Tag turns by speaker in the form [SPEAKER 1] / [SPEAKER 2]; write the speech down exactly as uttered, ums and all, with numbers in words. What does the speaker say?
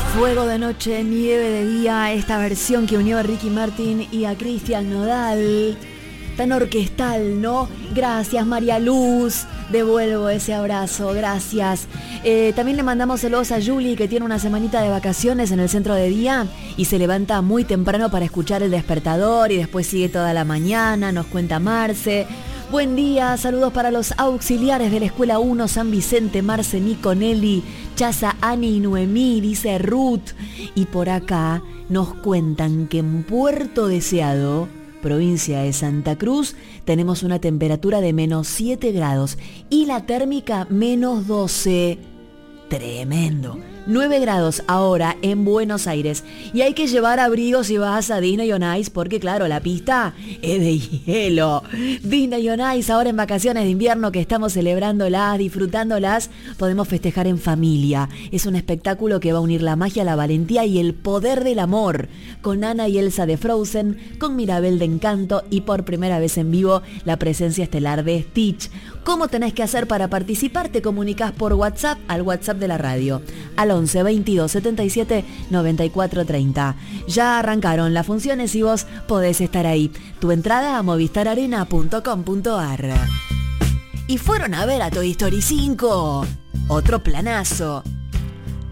[SPEAKER 1] Fuego de noche, nieve de día, esta versión que unió a Ricky Martin y a Cristian Nodal. Tan orquestal, ¿no? Gracias, María Luz. Devuelvo ese abrazo, gracias. Eh, también le mandamos saludos a Julie, que tiene una semanita de vacaciones en el centro de día y se levanta muy temprano para escuchar el despertador y después sigue toda la mañana, nos cuenta Marce. Buen día, saludos para los auxiliares de la Escuela uno, San Vicente, Marce, Nico, Nelly, Chaza, Ani y Noemí, dice Ruth. Y por acá nos cuentan que en Puerto Deseado, provincia de Santa Cruz, tenemos una temperatura de menos siete grados y la térmica menos doce. Tremendo. nueve grados ahora en Buenos Aires. Y hay que llevar abrigos si vas a Disney on Ice porque, claro, la pista es de hielo. Disney on Ice ahora en vacaciones de invierno que estamos celebrándolas, disfrutándolas, podemos festejar en familia. Es un espectáculo que va a unir la magia, la valentía y el poder del amor. Con Anna y Elsa de Frozen, con Mirabel de Encanto y por primera vez en vivo la presencia estelar de Stitch. ¿Cómo tenés que hacer para participar? Te comunicas por WhatsApp al WhatsApp de la radio, al once veintidós setenta y siete noventa y cuatro treinta. Ya arrancaron las funciones y vos podés estar ahí. Tu entrada a movistar arena punto com punto ar. Y fueron a ver a Toy Story cinco. Otro planazo.